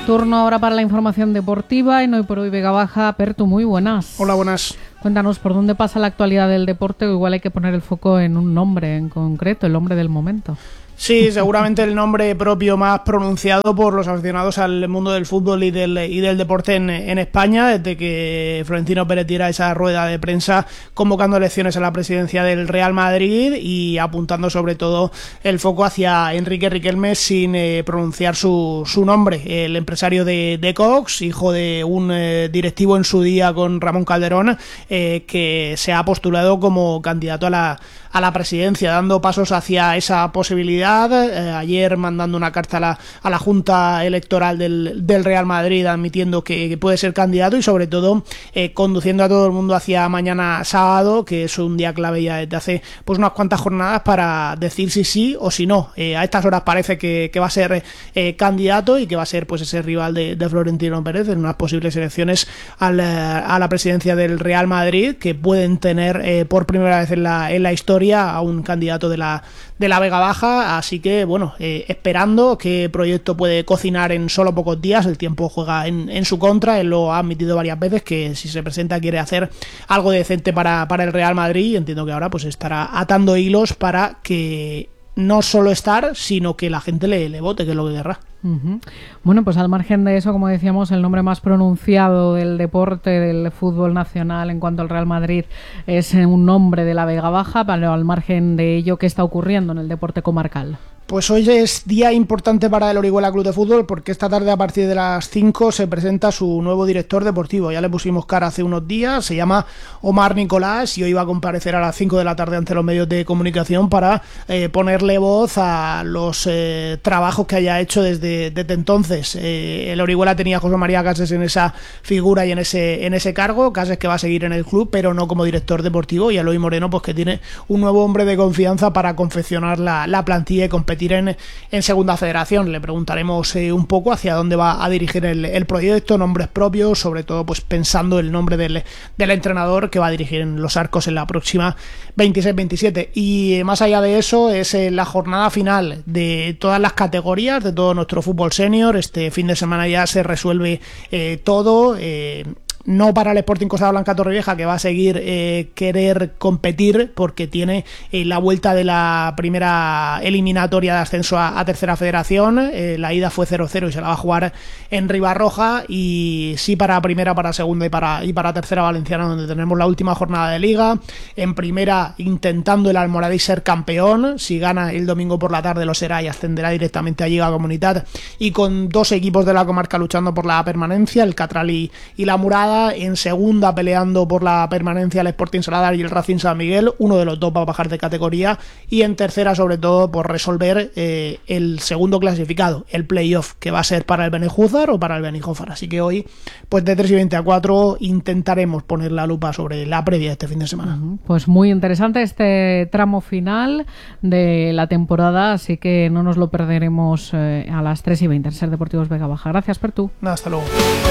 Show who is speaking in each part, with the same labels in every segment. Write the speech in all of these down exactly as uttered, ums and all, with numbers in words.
Speaker 1: Turno ahora para la información deportiva en Hoy por Hoy Vega Baja. Pertu, muy buenas.
Speaker 2: Hola, buenas.
Speaker 1: Cuéntanos por dónde pasa la actualidad del deporte, o igual hay que poner el foco en un nombre en concreto, el hombre del momento.
Speaker 2: Sí, seguramente el nombre propio más pronunciado por los aficionados al mundo del fútbol y del, y del deporte en, en España, desde que Florentino Pérez diera esa rueda de prensa convocando elecciones a la presidencia del Real Madrid y apuntando sobre todo el foco hacia Enrique Riquelme sin eh, pronunciar su, su nombre. El empresario de, de Cox, hijo de un eh, directivo en su día con Ramón Calderón, eh, que se ha postulado como candidato a la, a la presidencia, dando pasos hacia esa posibilidad. Eh, ayer mandando una carta a la, a la Junta Electoral del, del Real Madrid admitiendo que, que puede ser candidato y sobre todo eh, conduciendo a todo el mundo hacia mañana sábado, que es un día clave ya desde hace pues unas cuantas jornadas para decir si sí o si no. Eh, a estas horas parece que, que va a ser eh, candidato y que va a ser pues ese rival de, de Florentino Pérez en unas posibles elecciones al, a la presidencia del Real Madrid, que pueden tener eh, por primera vez en la, en la historia a un candidato de la, de la Vega Baja. Así que, bueno, eh, esperando qué proyecto puede cocinar en solo pocos días. El tiempo juega en, en su contra. Él lo ha admitido varias veces, que si se presenta quiere hacer algo decente para, para el Real Madrid. Entiendo que ahora pues estará atando hilos para que no solo estar, sino que la gente le, le vote, que es lo que querrá.
Speaker 1: Uh-huh. Bueno, pues al margen de eso, como decíamos, el nombre más pronunciado del deporte, del fútbol nacional en cuanto al Real Madrid es un nombre de la Vega Baja, pero al margen de ello, ¿qué está ocurriendo en el deporte comarcal?
Speaker 2: Pues hoy es día importante para el Orihuela Club de Fútbol, porque esta tarde a partir de las cinco se presenta su nuevo director deportivo. Ya le pusimos cara hace unos días, se llama Omar Nicolás y hoy va a comparecer a las cinco de la tarde ante los medios de comunicación para eh, ponerle voz a los eh, trabajos que haya hecho desde, desde entonces. Eh, el Orihuela tenía a José María Cases en esa figura y en ese, en ese cargo, Cases que va a seguir en el club, pero no como director deportivo, y Eloy Moreno pues que tiene un nuevo hombre de confianza para confeccionar la, la plantilla y competir En, en Segunda Federación. Le preguntaremos eh, un poco hacia dónde va a dirigir el, el proyecto, nombres propios, sobre todo pues pensando el nombre del, del entrenador que va a dirigir en los Arcos en la próxima veintiséis veintisiete. Y eh, más allá de eso es eh, la jornada final de todas las categorías, de todo nuestro fútbol senior. Este fin de semana ya se resuelve eh, todo. Eh, No para el Sporting Costa Blanca Torrevieja, que va a seguir eh, querer competir porque tiene eh, la vuelta de la primera eliminatoria de ascenso a, a Tercera Federación. Eh, la ida fue cero cero y se la va a jugar en Ribarroja, y sí para Primera, para Segunda y para, y para Tercera Valenciana, donde tenemos la última jornada de Liga. En Primera intentando el Almoradí ser campeón, si gana el domingo por la tarde lo será y ascenderá directamente a Liga Comunitat, y con dos equipos de la comarca luchando por la permanencia, el Catral y, y la Murada. En Segunda peleando por la permanencia el Sporting Saladar y el Racing San Miguel, uno de los dos va a bajar de categoría, y en Tercera sobre todo por resolver eh, el segundo clasificado, el playoff, que va a ser para el Benejúzar o para el Benijófar. Así que hoy pues de tres y veinte a cuatro intentaremos poner la lupa sobre la previa de este fin de semana.
Speaker 1: Uh-huh. Pues muy interesante este tramo final de la temporada, así que no nos lo perderemos eh, a las tres y veinte en Ser Deportivos Vega Baja. Gracias, Pertu.
Speaker 2: Hasta luego.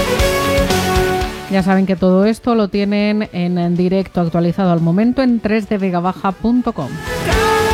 Speaker 1: Ya saben que todo esto lo tienen en directo actualizado al momento en tres d vega baja punto com.